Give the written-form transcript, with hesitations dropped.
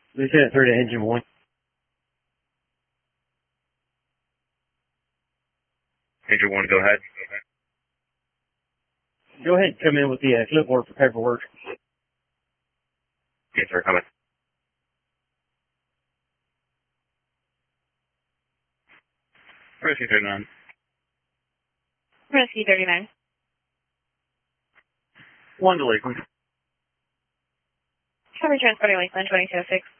Lieutenant 3 to Engine 1. Engine 1, go ahead. Go ahead and come in with the clipboard for paperwork. Yes, sir, coming. Rescue 39. Rescue 39. 1 to Lakeland. Cover transporting Lakeland 2206.